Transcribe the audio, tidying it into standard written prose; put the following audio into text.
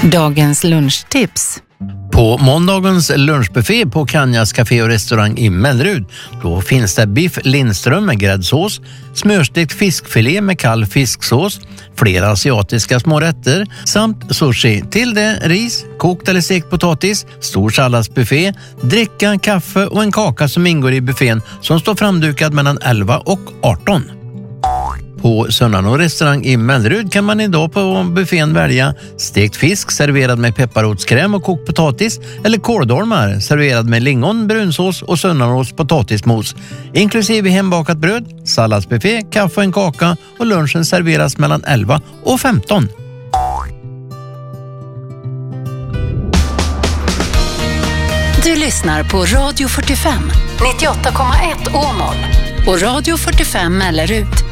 Dagens lunchtips. På måndagens lunchbuffé på Kanjas Café och restaurang i Mellerud, då finns det biff Lindström med gräddsås, smörstekt fiskfilé med kall fisksås, flera asiatiska små rätter samt sushi. Till det ris, kokt eller stekt potatis, stor salladsbuffé, dricka, kaffe och en kaka som ingår i buffén som står framdukad mellan 11 och 18. På Sönnan och restaurang i Mellerud kan man idag på buffén välja stekt fisk serverad med pepparrotskräm och kokt potatis eller kåldolmar serverad med lingon, brunsås och sönnanost potatismos inklusive hembakat bröd, salladsbuffé, kaffe och en kaka, och lunchen serveras mellan 11 och 15. Du lyssnar på Radio 45, 98,1 Åmål och Radio 45 Mellerud.